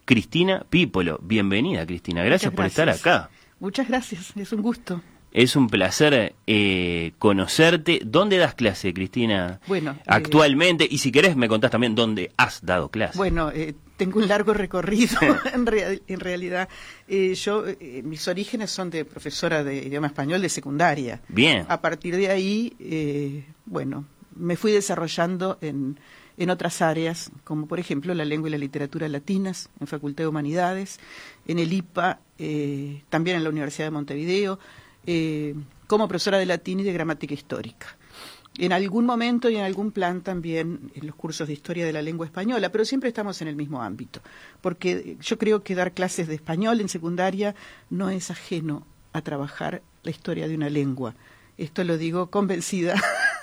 Cristina Pípolo. Bienvenida, Cristina. Gracias por estar acá. Muchas gracias, es un gusto. Es un placer conocerte. ¿Dónde das clase, Cristina? Bueno, actualmente, y si querés me contás también dónde has dado clase. Bueno, tengo un largo recorrido, en realidad. Mis orígenes son de profesora de idioma español de secundaria. Bien. A partir de ahí, me fui desarrollando en otras áreas, como por ejemplo la lengua y la literatura latinas, en Facultad de Humanidades, en el IPA, también en la Universidad de Montevideo, como profesora de latín y de gramática histórica. En algún momento y en algún plan también en los cursos de historia de la lengua española, pero siempre estamos en el mismo ámbito, porque yo creo que dar clases de español en secundaria no es ajeno a trabajar la historia de una lengua. Esto lo digo convencida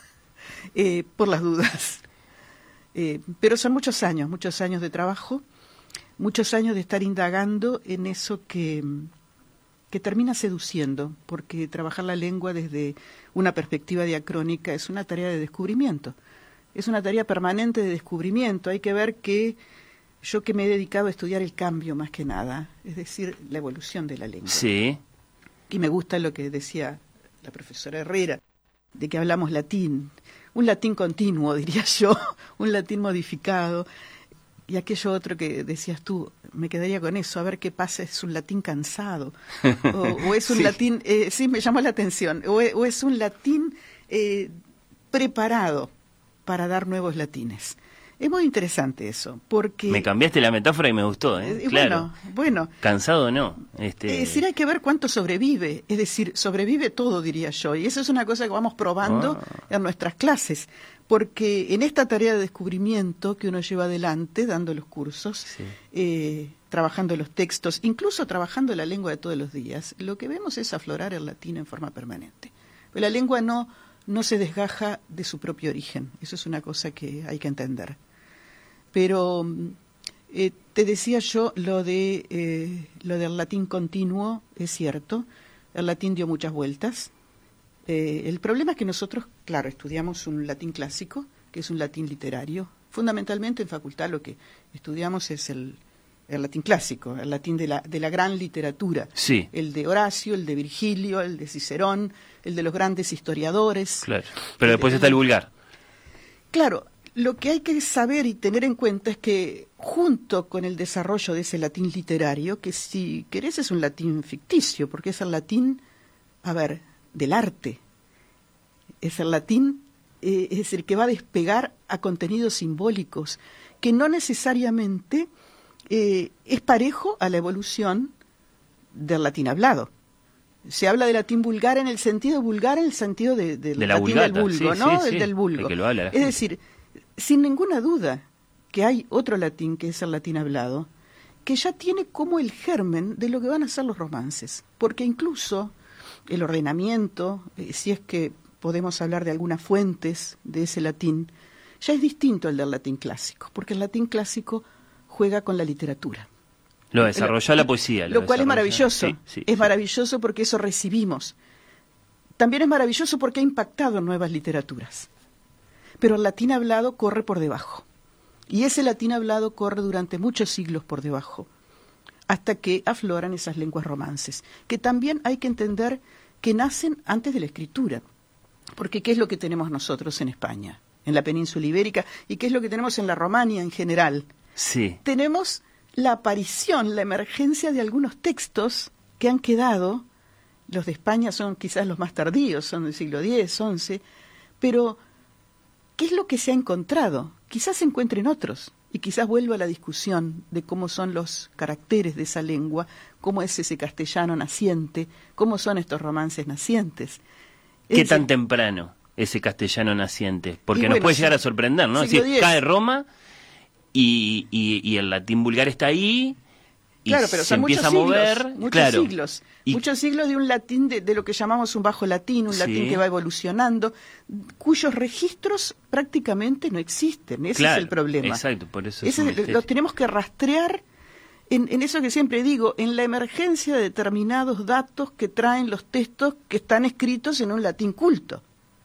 por las dudas. Pero son muchos años de trabajo, muchos años de estar indagando en eso que termina seduciendo, porque trabajar la lengua desde una perspectiva diacrónica es una tarea de descubrimiento, es una tarea permanente de descubrimiento. Hay que ver que yo que me he dedicado a estudiar el cambio más que nada, es decir, la evolución de la lengua. Sí. Y me gusta lo que decía la profesora Herrera, de que hablamos latín, un latín continuo, diría yo, un latín modificado. Y aquello otro que decías tú, me quedaría con eso, a ver qué pasa, es un latín cansado, o es un latín, sí, me llamó la atención, o es un latín preparado para dar nuevos latines. Es muy interesante eso, porque... Me cambiaste la metáfora y me gustó, claro. Bueno. Cansado no. Es decir, hay que ver cuánto sobrevive, es decir, sobrevive todo, diría yo, y eso es una cosa que vamos probando en nuestras clases, porque en esta tarea de descubrimiento que uno lleva adelante, dando los cursos, trabajando los textos, incluso trabajando la lengua de todos los días, lo que vemos es aflorar el latín en forma permanente. Pero la lengua no se desgaja de su propio origen, eso es una cosa que hay que entender. Pero te decía yo, lo del latín continuo es cierto, el latín dio muchas vueltas. El problema es que nosotros, claro, estudiamos un latín clásico, que es un latín literario. Fundamentalmente en facultad lo que estudiamos es el latín clásico, el latín de la gran literatura. Sí. El de Horacio, el de Virgilio, el de Cicerón, el de los grandes historiadores. Claro, pero después está el vulgar. Claro, lo que hay que saber y tener en cuenta es que junto con el desarrollo de ese latín literario, que si querés es un latín ficticio, porque es el latín, del arte, es el latín, es el que va a despegar a contenidos simbólicos, que no necesariamente es parejo a la evolución del latín hablado. Se habla de latín vulgar en el sentido del la latín vulgata, del vulgo, sí, ¿no? sí, Del vulgo. el que lo habla la es gente. decir, sin ninguna duda que hay otro latín, que es el latín hablado, que ya tiene como el germen de lo que van a ser los romances, porque incluso el ordenamiento, si es que podemos hablar de algunas fuentes de ese latín, ya es distinto al del latín clásico, porque el latín clásico juega con la literatura. Lo desarrolló la poesía. Lo cual es maravilloso, Sí. Maravilloso porque eso recibimos. También es maravilloso porque ha impactado en nuevas literaturas. Pero el latín hablado corre por debajo. Y ese latín hablado corre durante muchos siglos por debajo, hasta que afloran esas lenguas romances, que también hay que entender que nacen antes de la escritura. Porque ¿qué es lo que tenemos nosotros en España, en la península ibérica, y qué es lo que tenemos en la Romania en general? Sí. Tenemos la aparición, la emergencia de algunos textos que han quedado, los de España son quizás los más tardíos, son del siglo X, XI, pero ¿qué es lo que se ha encontrado? Quizás se encuentren otros, y quizás vuelva a la discusión de cómo son los caracteres de esa lengua, cómo es ese castellano naciente, cómo son estos romances nacientes. ¿Qué tan temprano ese castellano naciente? Porque nos puede llegar a sorprender, ¿no? Es decir, cae Roma y el latín vulgar está ahí y claro, pero se son empieza a mover. Muchos siglos de un latín de lo que llamamos un bajo latín, un latín que va evolucionando, cuyos registros prácticamente no existen. Ese es el problema. Exacto, por eso los tenemos que rastrear en eso que siempre digo, en la emergencia de determinados datos que traen los textos que están escritos en un latín culto.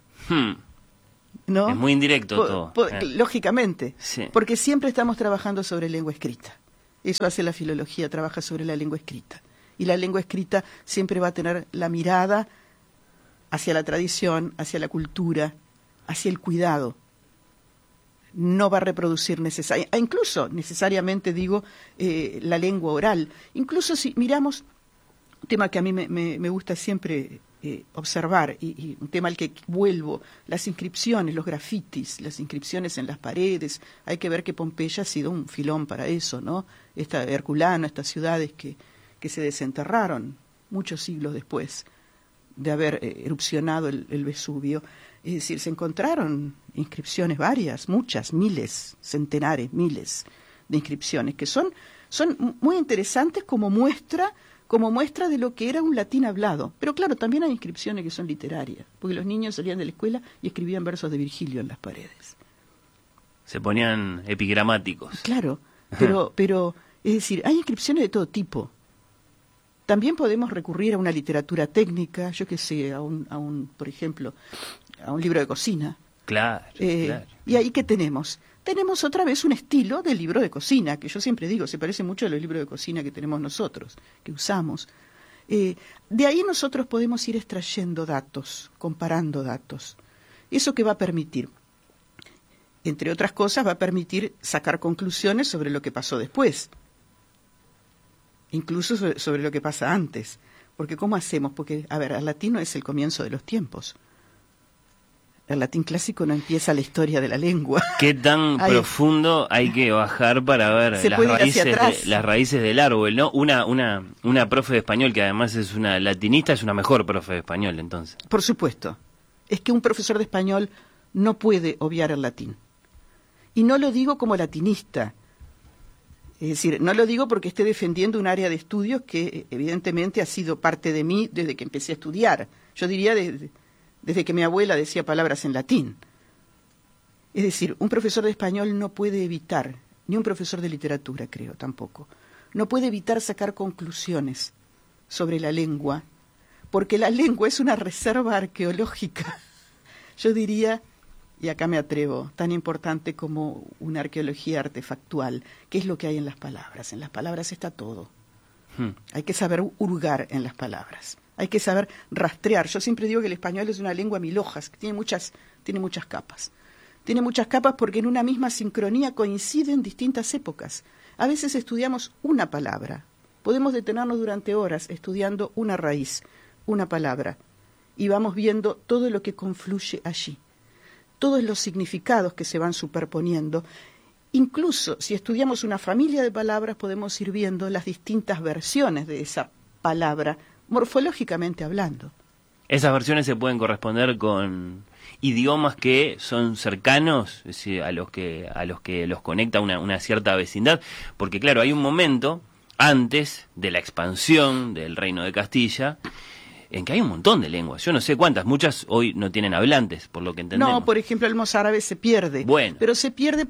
¿No? Es muy indirecto todo. Lógicamente, porque siempre estamos trabajando sobre lengua escrita. Eso hace la filología, trabaja sobre la lengua escrita. Y la lengua escrita siempre va a tener la mirada hacia la tradición, hacia la cultura, hacia el cuidado. No va a reproducir incluso necesariamente, digo, la lengua oral. Incluso si miramos, un tema que a mí me gusta siempre observar, y un tema al que vuelvo, las inscripciones, los grafitis, las inscripciones en las paredes. Hay que ver que Pompeya ha sido un filón para eso, ¿no? Herculano, estas ciudades que se desenterraron muchos siglos después de haber erupcionado el Vesubio. Es decir, se encontraron inscripciones varias, muchas, miles, centenares, miles de inscripciones que son muy interesantes como muestra de lo que era un latín hablado. Pero claro, también hay inscripciones que son literarias, porque los niños salían de la escuela y escribían versos de Virgilio en las paredes. Se ponían epigramáticos. Claro, pero es decir, hay inscripciones de todo tipo. También podemos recurrir a una literatura técnica, yo qué sé, por ejemplo, a un libro de cocina. Claro. Y ahí, ¿qué tenemos? Tenemos otra vez un estilo de libro de cocina, que yo siempre digo, se parece mucho a los libros de cocina que tenemos nosotros, que usamos. De ahí nosotros podemos ir extrayendo datos, comparando datos. ¿Eso qué va a permitir? Entre otras cosas, va a permitir sacar conclusiones sobre lo que pasó después. Incluso sobre lo que pasa antes. Porque ¿cómo hacemos? Porque, a ver, el latín no es el comienzo de los tiempos. El latín clásico no empieza la historia de la lengua. ¿Qué tan profundo hay que bajar para ver las raíces del árbol, ¿no? Una profe de español, que además es una latinista, es una mejor profe de español, entonces. Por supuesto. Es que un profesor de español no puede obviar el latín. Y no lo digo como latinista. Es decir, no lo digo porque esté defendiendo un área de estudios que evidentemente ha sido parte de mí desde que empecé a estudiar. Yo diría desde que mi abuela decía palabras en latín. Es decir, un profesor de español no puede evitar, ni un profesor de literatura, creo, tampoco, no puede evitar sacar conclusiones sobre la lengua, porque la lengua es una reserva arqueológica, yo diría, y acá me atrevo, tan importante como una arqueología artefactual. ¿Qué es lo que hay en las palabras? En las palabras está todo. Hay que saber hurgar en las palabras. Hay que saber rastrear. Yo siempre digo que el español es una lengua a mil hojas, que tiene muchas capas. Tiene muchas capas porque en una misma sincronía coinciden distintas épocas. A veces estudiamos una palabra. Podemos detenernos durante horas estudiando una raíz, una palabra, y vamos viendo todo lo que confluye allí. Todos los significados que se van superponiendo. Incluso si estudiamos una familia de palabras, podemos ir viendo las distintas versiones de esa palabra, morfológicamente hablando. Esas versiones se pueden corresponder con idiomas que son cercanos, es decir, a los que los conecta una cierta vecindad, porque claro, hay un momento antes de la expansión del Reino de Castilla en que hay un montón de lenguas. Yo no sé cuántas, muchas hoy no tienen hablantes, por lo que entendemos. No, por ejemplo, el mozárabe se pierde. Bueno. Pero se pierde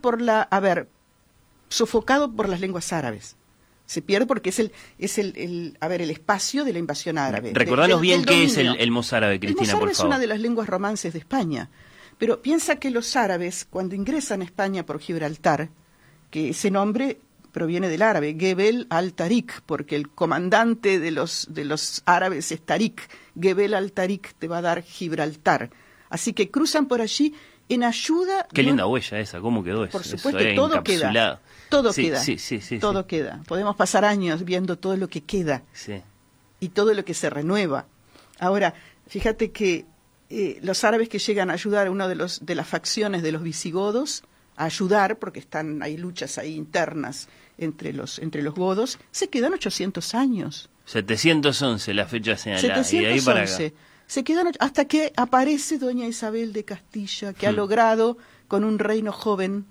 sofocado por las lenguas árabes. Se pierde porque es el espacio de la invasión árabe. Recordanos bien qué es el mozárabe, Cristina, por favor. El mozárabe es una de las lenguas romances de España. Pero piensa que los árabes, cuando ingresan a España por Gibraltar, que ese nombre proviene del árabe, Gebel al-Tarik, porque el comandante de los árabes es Tarik. Gebel al-Tarik te va a dar Gibraltar. Así que cruzan por allí en ayuda... Qué linda huella esa, ¿cómo quedó eso? Por supuesto, todo queda. Todo queda. Sí. Todo queda. Podemos pasar años viendo todo lo que queda. Sí. Y todo lo que se renueva. Ahora, fíjate que los árabes que llegan a ayudar a una de las facciones de los visigodos, a ayudar, porque hay luchas ahí internas entre los godos, se quedan 800 años. 711 la fecha señalada. 711. Y de ahí para acá. Se quedan hasta que aparece doña Isabel de Castilla, que ha logrado con un reino joven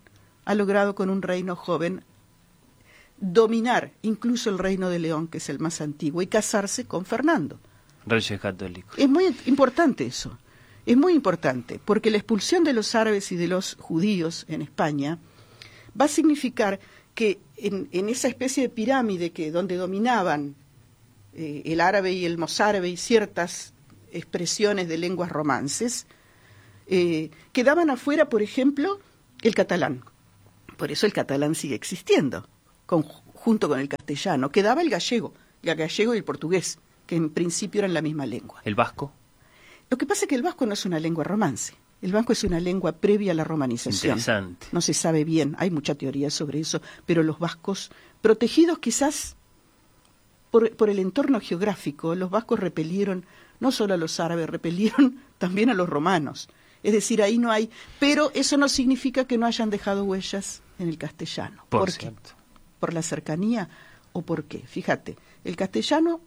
dominar incluso el reino de León, que es el más antiguo, y casarse con Fernando. Reyes católicos. Es muy importante eso. Es muy importante, porque la expulsión de los árabes y de los judíos en España va a significar que en esa especie de pirámide donde dominaban el árabe y el mozárabe y ciertas expresiones de lenguas romances, quedaban afuera, por ejemplo, el catalán. Por eso el catalán sigue existiendo, junto con el castellano. Quedaba el gallego y el portugués, que en principio eran la misma lengua. ¿El vasco? Lo que pasa es que el vasco no es una lengua romance. El vasco es una lengua previa a la romanización. Interesante. No se sabe bien, hay mucha teoría sobre eso, pero los vascos, protegidos quizás por el entorno geográfico, los vascos repelieron no solo a los árabes, repelieron también a los romanos. Es decir, ahí no hay... Pero eso no significa que no hayan dejado huellas en el castellano. ¿Por qué? cierto. ¿Por la cercanía o por qué? Fíjate, el castellano,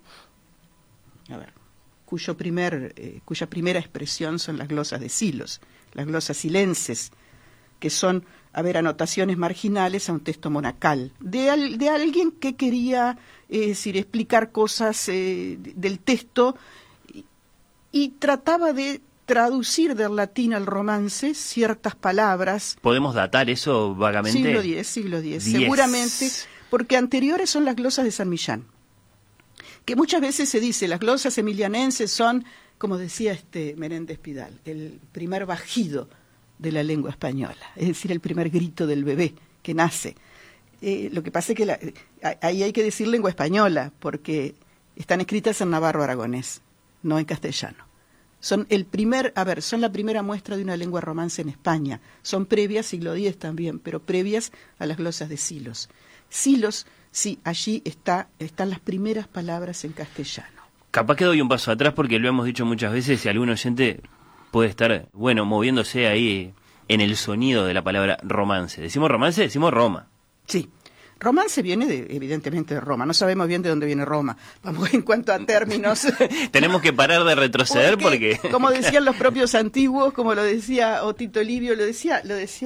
cuya primera expresión son las glosas de silos, las glosas silenses, que son, anotaciones marginales a un texto monacal, de alguien que quería, explicar cosas del texto y trataba de traducir del latín al romance ciertas palabras. ¿Podemos datar eso vagamente? Siglo X, seguramente, porque anteriores son las glosas de San Millán, que muchas veces se dice, las glosas emilianenses son, como decía Menéndez Pidal, el primer bajido de la lengua española, es decir, el primer grito del bebé que nace. Lo que pasa es que ahí hay que decir lengua española, porque están escritas en navarro aragonés, no en castellano. Son la primera muestra de una lengua romance en España. Son previas, siglo X también, pero previas a las glosas de Silos. Silos, sí, allí están las primeras palabras en castellano. Capaz que doy un paso atrás porque lo hemos dicho muchas veces y algún oyente puede estar, moviéndose ahí en el sonido de la palabra romance. ¿Decimos romance? Decimos Roma. Sí. Romance viene evidentemente de Roma, no sabemos bien de dónde viene Roma. Vamos, en cuanto a términos... Tenemos que parar de retroceder porque... Como decían los propios antiguos, como lo decía Otito Livio, lo decía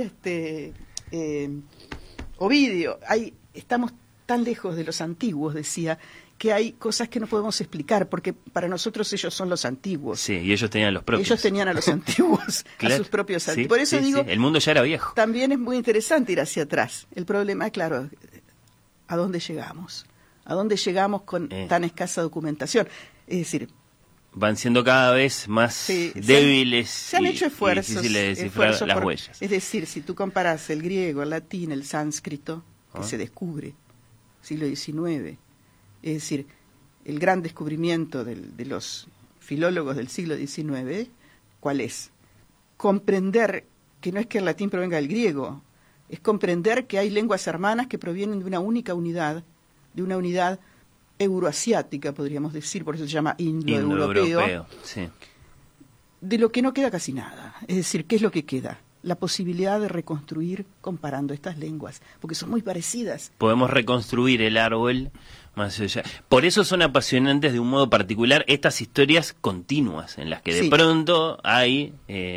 Ovidio, estamos tan lejos de los antiguos, decía, que hay cosas que no podemos explicar, porque para nosotros ellos son los antiguos. Sí, y ellos tenían los propios. Ellos tenían a los antiguos, claro, a sus propios antiguos. Sí, por eso digo, el mundo ya era viejo. También es muy interesante ir hacia atrás. El problema, claro, ¿a dónde llegamos? ¿A dónde llegamos con tan escasa documentación? Es decir... Van siendo cada vez más débiles. Se han hecho esfuerzos. Y difíciles de descifrar las huellas. Es decir, si tú comparas el griego, el latín, el sánscrito, que se descubre, siglo XIX, es decir, el gran descubrimiento de los filólogos del siglo XIX, ¿cuál es? Comprender que no es que el latín provenga del griego, es comprender que hay lenguas hermanas que provienen de una única unidad, de una unidad euroasiática, podríamos decir, por eso se llama indoeuropeo, sí. De lo que no queda casi nada. Es decir, ¿qué es lo que queda? La posibilidad de reconstruir comparando estas lenguas, porque son muy parecidas. Podemos reconstruir el árbol más allá. Por eso son apasionantes de un modo particular estas historias continuas, en las que de pronto hay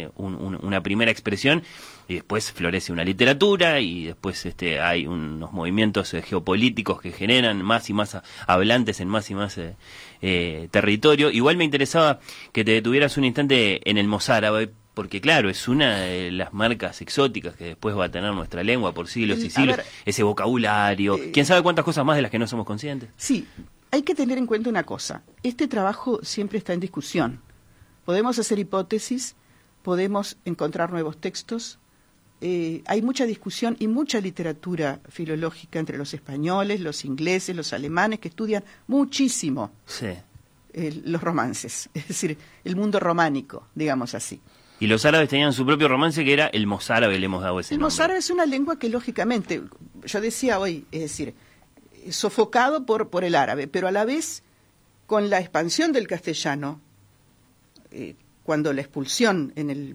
una primera expresión y después florece una literatura y después hay unos movimientos geopolíticos que generan más y más hablantes en más y más territorio. Igual me interesaba que te detuvieras un instante en el mozárabe, porque claro, es una de las marcas exóticas que después va a tener nuestra lengua por siglos y siglos, ese vocabulario, quién sabe cuántas cosas más de las que no somos conscientes. Sí, hay que tener en cuenta una cosa, este trabajo siempre está en discusión. Podemos hacer hipótesis, podemos encontrar nuevos textos, hay mucha discusión y mucha literatura filológica entre los españoles, los ingleses, los alemanes, que estudian muchísimo los romances, es decir, el mundo románico, digamos así. Y los árabes tenían su propio romance que era el mozárabe, le hemos dado ese nombre. El mozárabe es una lengua que lógicamente, yo decía hoy, es decir, sofocado por el árabe, pero a la vez con la expansión del castellano, cuando la expulsión en el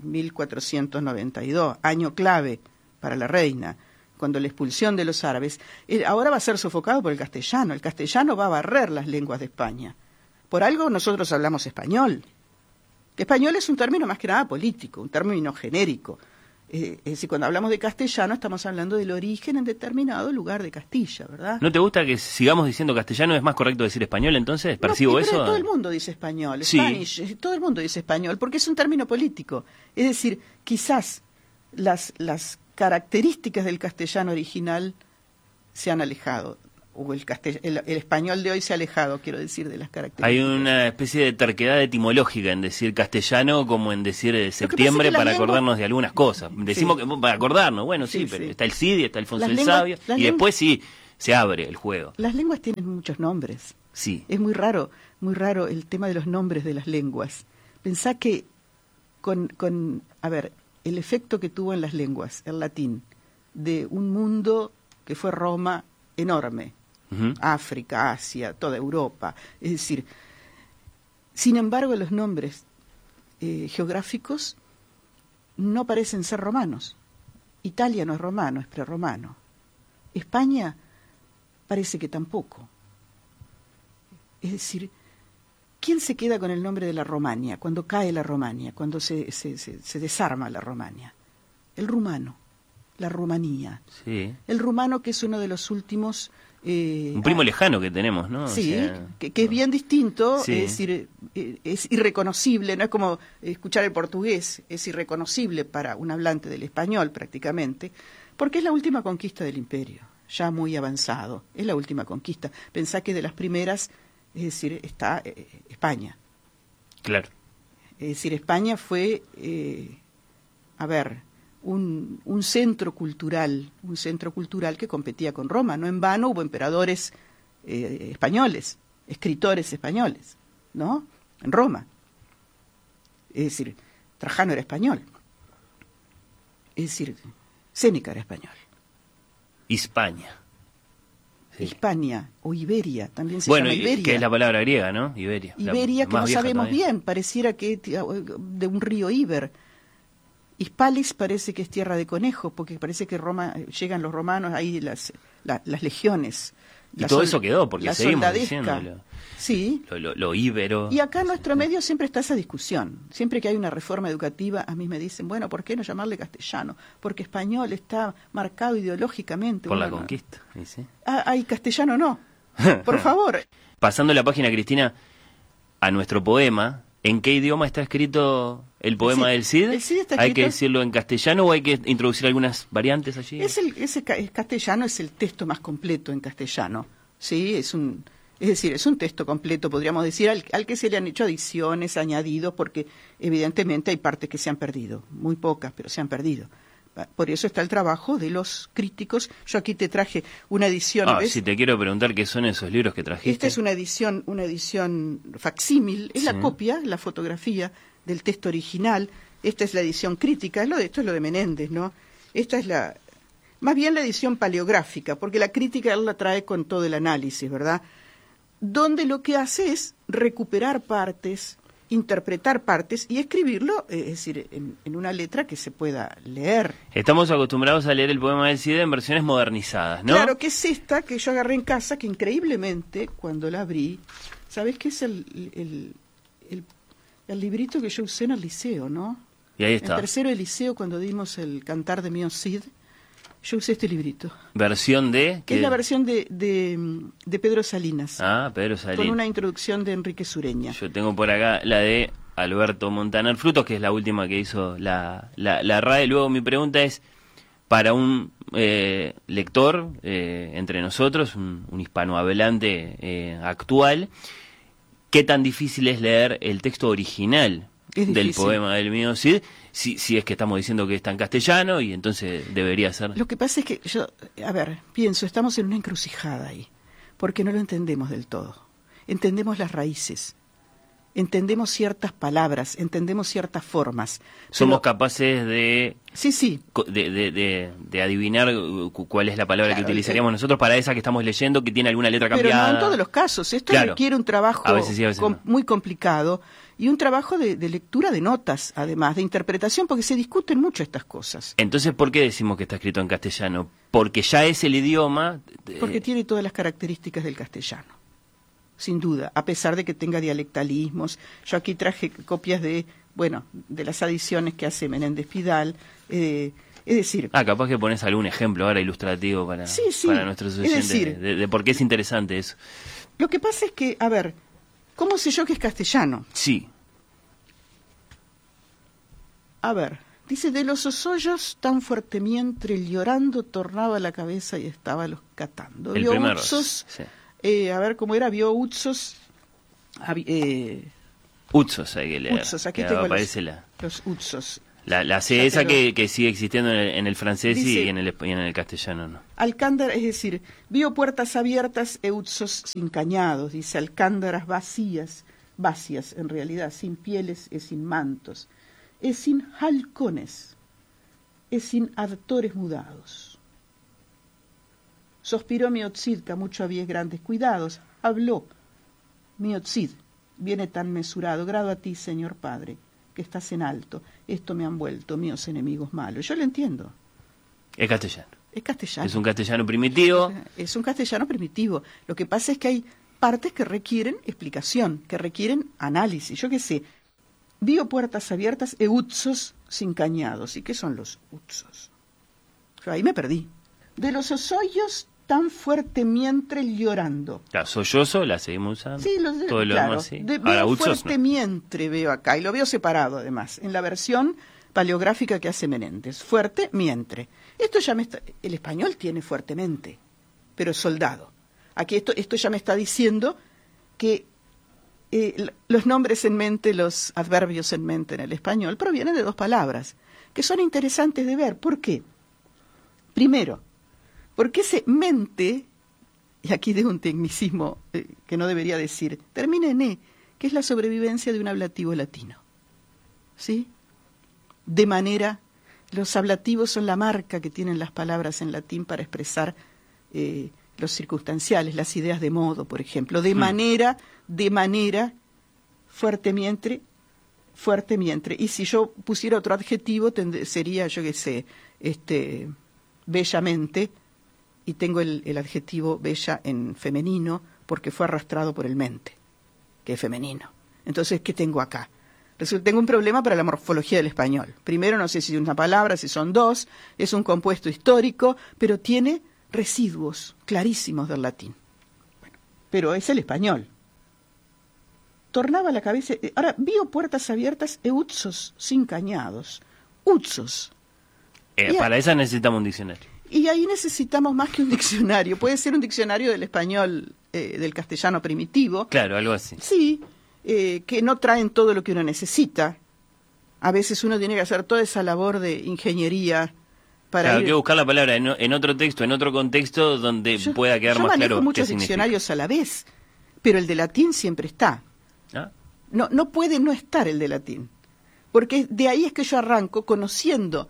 1492, año clave para la reina, cuando la expulsión de los árabes, ahora va a ser sofocado por el castellano va a barrer las lenguas de España. Por algo nosotros hablamos español. Español es un término más que nada político, un término genérico. Es decir, cuando hablamos de castellano estamos hablando del origen en determinado lugar de Castilla, ¿verdad? ¿No te gusta que sigamos diciendo castellano? ¿Es más correcto decir español entonces? ¿Percibo eso? Todo el mundo dice español, sí. Spanish, todo el mundo dice español, porque es un término político. Es decir, quizás las características del castellano original se han alejado. O el español de hoy se ha alejado, quiero decir, de las características. Hay una especie de terquedad etimológica en decir castellano como en decir septiembre para acordarnos de algunas cosas. Decimos que para acordarnos, bueno, sí, pero está el Cid, está Alfonso el Sabio, y después se abre el juego. Las lenguas tienen muchos nombres. Sí. Es muy raro el tema de los nombres de las lenguas. Pensá que a ver, el efecto que tuvo en las lenguas, el latín, de un mundo que fue Roma enorme, África, Asia, toda Europa, es decir, sin embargo los nombres geográficos no parecen ser romanos. Italia no es romano, es prerromano. España parece que tampoco. Es decir, ¿quién se queda con el nombre de la Romania cuando cae la Romania, cuando se desarma la Romania? El rumano, la Rumanía. Sí. El rumano, que es uno de los últimos... un primo lejano que tenemos, ¿no? Sí, o sea, que es bien distinto, sí. es decir, es irreconocible, no es como escuchar el portugués, es irreconocible para un hablante del español prácticamente, porque es la última conquista del imperio, ya muy avanzado, es la última conquista. Pensá que de las primeras, es decir, está España. Claro. Es decir, España fue, un centro cultural que competía con Roma. No en vano hubo emperadores españoles, escritores españoles, ¿no? En Roma. Es decir, Trajano era español. Es decir, Séneca era español. Hispania. Sí. Hispania o Iberia, también se bueno, llama Iberia. que es la palabra griega, ¿no? Iberia. Iberia, que no sabemos bien, pareciera que de un río Iber. Hispalis parece que es tierra de conejos, porque parece que Roma llegan los romanos, ahí las legiones. Y todo eso quedó, porque la seguimos soldadesca. diciéndolo. Sí. Lo íbero. Y acá en nuestro medio siempre está esa discusión. Siempre que hay una reforma educativa, a mí me dicen, bueno, ¿por qué no llamarle castellano? Porque español está marcado ideológicamente. Por la conquista. ¿Sí? Ay, castellano no. Por favor. Pasando la página, Cristina, a nuestro poema, ¿en qué idioma está escrito el poema del Cid? El Cid está ¿Hay escrito... que decirlo en castellano o hay que introducir algunas variantes allí? El castellano es el texto más completo en castellano. Sí, es decir, es un texto completo, podríamos decir, al que se le han hecho adiciones, añadidos, porque evidentemente hay partes que se han perdido, muy pocas, pero se han perdido. Por eso está el trabajo de los críticos. Yo aquí te traje una edición. ¿ves? Si te quiero preguntar qué son esos libros que trajiste. Esta es una edición facsímil, es la copia, la fotografía del texto original. Esta es la edición crítica, esto es lo de Menéndez, ¿no? Esta es más bien la edición paleográfica, porque la crítica él la trae con todo el análisis, ¿verdad? Donde lo que hace es recuperar partes, interpretar partes y escribirlo, es decir, en una letra que se pueda leer. Estamos acostumbrados a leer el poema del Cid en versiones modernizadas, ¿no? Claro, que es esta que yo agarré en casa, que increíblemente, cuando la abrí, ¿sabés qué es el librito que yo usé en el liceo, no? Y ahí está. En tercero de liceo, cuando dimos el Cantar de Mío Cid, yo usé este librito. ¿Versión de? Que es la versión de Pedro Salinas. Ah, Pedro Salinas. Con una introducción de Enrique Sureña. Yo tengo por acá la de Alberto Montaner Frutos, que es la última que hizo la RAE. Luego mi pregunta es, para un lector entre nosotros, un hispanohablante actual, ¿qué tan difícil es leer el texto original del poema del Mío Cid? Si es que estamos diciendo que está en castellano y entonces debería ser... Lo que pasa es que yo, pienso, estamos en una encrucijada ahí, porque no lo entendemos del todo. Entendemos las raíces, entendemos ciertas palabras, entendemos ciertas formas. Somos capaces de... Sí. De adivinar cuál es la palabra que utilizaríamos nosotros para esa que estamos leyendo, que tiene alguna letra cambiada. Pero no en todos los casos. Esto requiere un trabajo a veces no. Muy complicado y un trabajo de lectura de notas, además, de interpretación, porque se discuten mucho estas cosas. Entonces, ¿por qué decimos que está escrito en castellano? Porque ya es el idioma... Porque tiene todas las características del castellano, sin duda, a pesar de que tenga dialectalismos. Yo aquí traje copias de las adiciones que hace Menéndez Pidal, es decir... capaz que pones algún ejemplo ahora ilustrativo para nuestros oyentes, de por qué es interesante eso. Lo que pasa es que, ¿cómo sé yo que es castellano? Sí. Dice, de los osollos tan fuertemente el llorando tornaba la cabeza y estaba los catando. El primero. Sí. ¿Cómo era? Vio Utsos... Utsos hay que leer. Utsos, aquí que tengo aparece los Utsos. La C Ya, esa pero que sigue existiendo en el francés dice, y en el castellano, ¿no? Alcándara, es decir, vio puertas abiertas e utzos sin cañados, dice alcándaras vacías en realidad, sin pieles e sin mantos, e sin halcones, e sin actores mudados. Sospiró Miotzid, que mucho había grandes cuidados, habló Miotzid, viene tan mesurado, grado a ti, Señor Padre, que estás en alto, esto me han vuelto míos enemigos malos. Yo lo entiendo. Es castellano. Es castellano. Es un castellano primitivo. Es un castellano primitivo. Lo que pasa es que hay partes que requieren explicación, que requieren análisis. Yo qué sé, vio puertas abiertas e utzos sin cañados. ¿Y qué son los utzos? Yo ahí me perdí. De los osoyos tan fuerte mientras llorando. La sollozo la seguimos usando. Sí, todo lo claro. demás, sí. Veo Ahora, utzos, fuerte no. mientre veo acá, y lo veo separado además, en la versión paleográfica que hace Menéndez. Fuerte mientre. Esto ya el español tiene fuertemente, pero es soldado. Aquí esto ya me está diciendo que los nombres en mente, los adverbios en mente en el español provienen de dos palabras, que son interesantes de ver. ¿Por qué? Primero, porque ese mente, y aquí de un tecnicismo que no debería decir, termina en E, que es la sobrevivencia de un ablativo latino. ¿Sí? De manera, los ablativos son la marca que tienen las palabras en latín para expresar los circunstanciales, las ideas de modo, por ejemplo. De manera, fuerte mientre. Y si yo pusiera otro adjetivo, sería, yo qué sé, bellamente, y tengo el adjetivo bella en femenino porque fue arrastrado por el mente, que es femenino. Entonces, ¿qué tengo acá? Resulta, tengo un problema para la morfología del español. Primero, no sé si es una palabra, si son dos, es un compuesto histórico, pero tiene residuos clarísimos del latín. Bueno, pero es el español. Tornaba la cabeza. Ahora, vio puertas abiertas e utzos sin cañados. Utzos. Para esa necesitamos un diccionario. Y ahí necesitamos más que un diccionario. Puede ser un diccionario del español, del castellano primitivo. Claro, algo así. Sí, que no traen todo lo que uno necesita. A veces uno tiene que hacer toda esa labor de ingeniería para Claro, hay que buscar la palabra en otro texto, en otro contexto donde pueda quedar más claro qué significa. Yo manejo muchos diccionarios a la vez, pero el de latín siempre está. ¿Ah? No puede no estar el de latín. Porque de ahí es que yo arranco conociendo,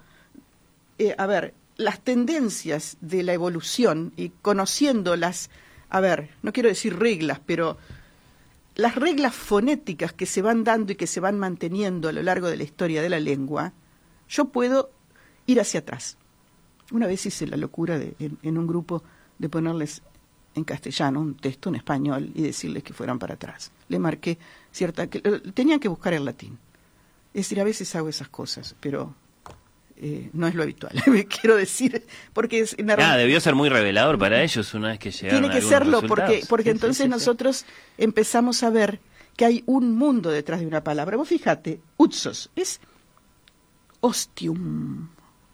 las tendencias de la evolución y conociendo no quiero decir reglas, pero las reglas fonéticas que se van dando y que se van manteniendo a lo largo de la historia de la lengua, yo puedo ir hacia atrás. Una vez hice la locura en un grupo de ponerles en castellano un texto en español y decirles que fueran para atrás. Le marqué tenían que buscar el latín. Es decir, a veces hago esas cosas, pero no es lo habitual, quiero decir, porque debió ser muy revelador para ellos una vez que llegaron. Tiene que serlo, porque entonces nosotros empezamos a ver que hay un mundo detrás de una palabra. Vos fíjate, utzos es ostium.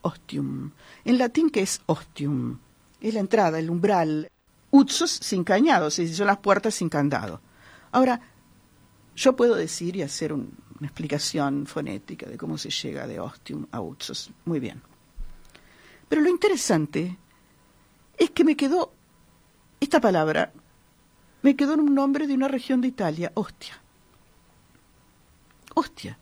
En latín, ¿qué es ostium? Es la entrada, el umbral. Utzos sin cañados, es decir, son las puertas sin candado. Ahora, yo puedo decir y hacer una explicación fonética de cómo se llega de ostium a utzos. Muy bien. Pero lo interesante es que esta palabra me quedó en un nombre de una región de Italia, Ostia. Ostia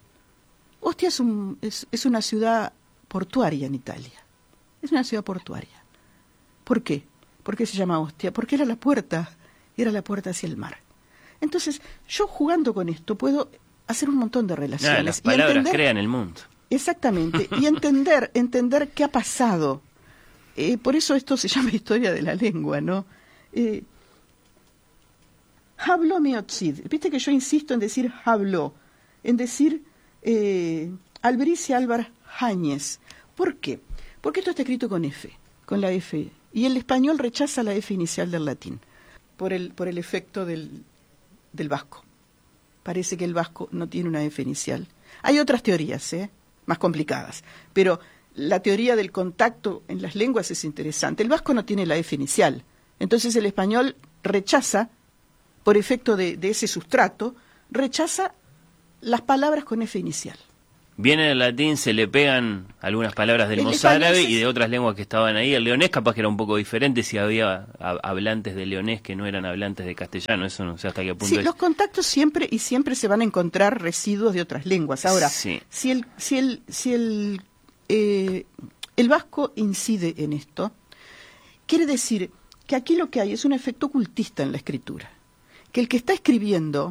es una ciudad portuaria en Italia. Es una ciudad portuaria. ¿Por qué? ¿Por qué se llama Ostia? Porque era la puerta hacia el mar. Entonces, yo jugando con esto puedo hacer un montón de relaciones. Las palabras crean el mundo. Exactamente, y entender qué ha pasado. Por eso esto se llama historia de la lengua, ¿no? Habló Miotzid. Viste que yo insisto en decir habló, en decir Alberici Álvar Jáñez. ¿Por qué? Porque esto está escrito con F, con la F. Y el español rechaza la F inicial del latín, por el efecto del vasco. Parece que el vasco no tiene una F inicial. Hay otras teorías, más complicadas, pero la teoría del contacto en las lenguas es interesante. El vasco no tiene la F inicial, entonces el español rechaza, por efecto de ese sustrato, rechaza las palabras con F inicial. Viene el latín, se le pegan algunas palabras del El mozárabe español y de otras lenguas que estaban ahí. El leonés capaz que era un poco diferente si había hablantes de leonés que no eran hablantes de castellano. Eso no sé hasta qué punto Sí, es. los contactos siempre se van a encontrar residuos de otras lenguas. Ahora, Sí. si el vasco incide en esto, quiere decir que aquí lo que hay es un efecto ocultista en la escritura. Que el que está escribiendo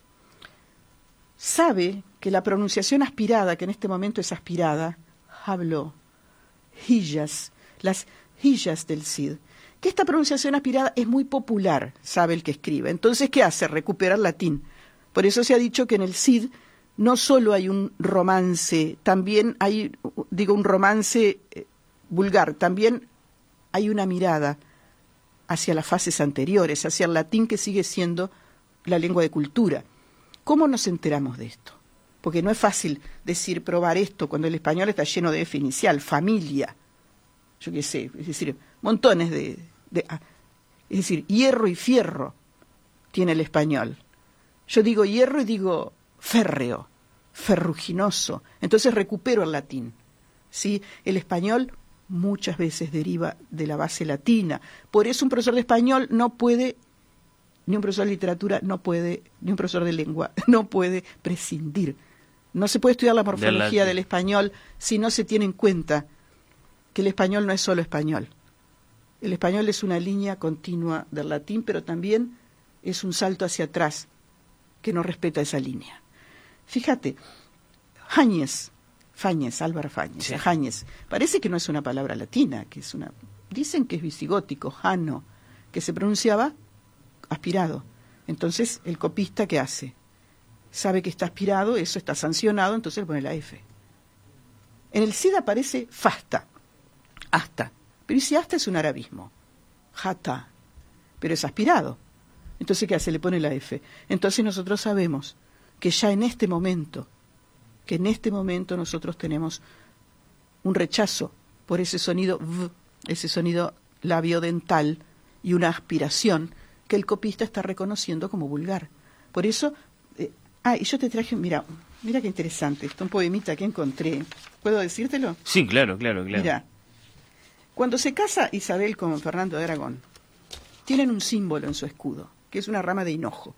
sabe que la pronunciación aspirada, que en este momento es aspirada, hablo, hillas, las hillas del Cid, que esta pronunciación aspirada es muy popular, sabe el que escribe. Entonces, ¿qué hace? Recuperar latín. Por eso se ha dicho que en el Cid no solo hay un romance, también hay, un romance vulgar, también hay una mirada hacia las fases anteriores, hacia el latín que sigue siendo la lengua de cultura. ¿Cómo nos enteramos de esto? Porque no es fácil probar esto cuando el español está lleno de F inicial, familia, yo qué sé, es decir, montones es decir, hierro y fierro tiene el español. Yo digo hierro y digo férreo, ferruginoso, entonces recupero el latín. ¿Sí? El español muchas veces deriva de la base latina, por eso un profesor de español no puede, ni un profesor de literatura no puede, ni un profesor de lengua no puede prescindir. No se puede estudiar la morfología del español si no se tiene en cuenta que el español no es solo español. El español es una línea continua del latín, pero también es un salto hacia atrás que no respeta esa línea. Fíjate, Álvar Fáñez, sí. Jáñez, parece que no es una palabra latina, dicen que es visigótico, jano, que se pronunciaba aspirado. Entonces, el copista, ¿qué hace? Sabe que está aspirado, eso está sancionado, entonces le pone la F. En el Cid aparece fasta, hasta, pero si hasta es un arabismo, jata, pero es aspirado. Entonces, ¿qué hace? Le pone la F. Entonces nosotros sabemos que ya en este momento nosotros tenemos un rechazo por ese sonido v, ese sonido labiodental y una aspiración que el copista está reconociendo como vulgar. Por eso, y yo te traje, mira qué interesante, esto, un poemita que encontré. ¿Puedo decírtelo? Sí, claro. Mira, cuando se casa Isabel con Fernando de Aragón, tienen un símbolo en su escudo, que es una rama de hinojo.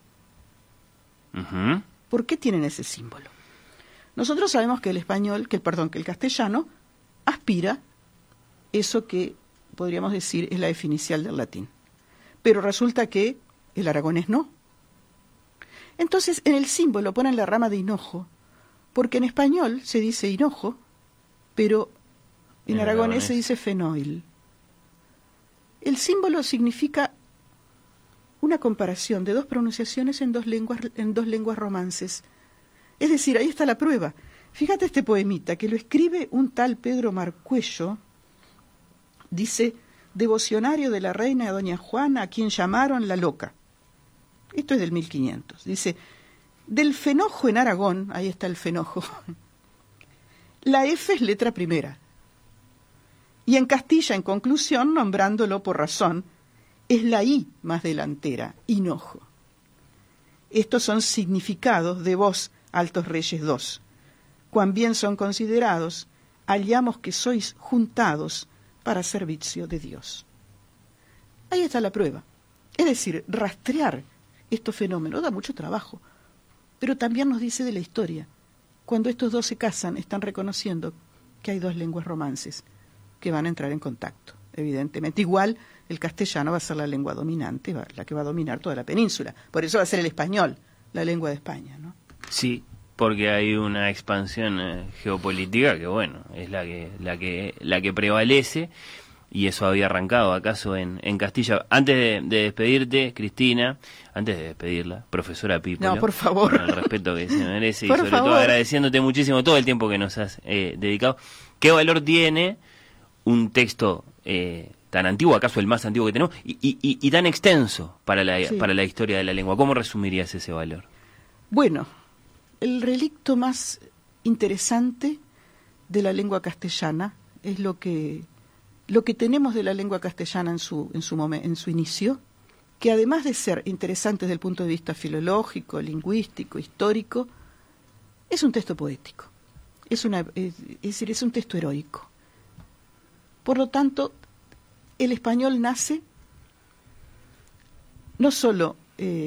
Uh-huh. ¿Por qué tienen ese símbolo? Nosotros sabemos que el castellano aspira eso que podríamos decir es la F inicial del latín. Pero resulta que el aragonés no. Entonces, en el símbolo ponen la rama de hinojo, porque en español se dice hinojo, pero en aragonés se dice fenoil. El símbolo significa una comparación de dos pronunciaciones en dos lenguas romances. Es decir, ahí está la prueba. Fíjate este poemita, que lo escribe un tal Pedro Marcuello, dice, devocionario de la reina doña Juana, a quien llamaron la loca. Esto es del 1500. Dice, del fenojo en Aragón, ahí está el fenojo, la F es letra primera. Y en Castilla, en conclusión, nombrándolo por razón, es la I más delantera, hinojo. Estos son significados de vos, altos reyes dos. Cuán bien son considerados, hallamos que sois juntados para servicio de Dios. Ahí está la prueba. Es decir, rastrear estos fenómenos da mucho trabajo, pero también nos dice de la historia. Cuando estos dos se casan, están reconociendo que hay dos lenguas romances que van a entrar en contacto, evidentemente. Igual el castellano va a ser la lengua dominante, la que va a dominar toda la península. Por eso va a ser el español, la lengua de España, ¿no? Sí, porque hay una expansión geopolítica que, bueno, es la que prevalece, y eso había arrancado acaso en Castilla. Antes de despedirte, Cristina, antes de despedirla, profesora Pípolo, no, por favor, con el respeto que se merece y por sobre favor, todo agradeciéndote muchísimo todo el tiempo que nos has dedicado. ¿Qué valor tiene un texto tan antiguo, acaso el más antiguo que tenemos, y tan extenso para la historia de la lengua? ¿Cómo resumirías ese valor? Bueno, el relicto más interesante de la lengua castellana es lo que tenemos de la lengua castellana en su inicio, que además de ser interesante desde el punto de vista filológico, lingüístico, histórico, es un texto poético. es decir, es un texto heroico. Por lo tanto, el español nace no solo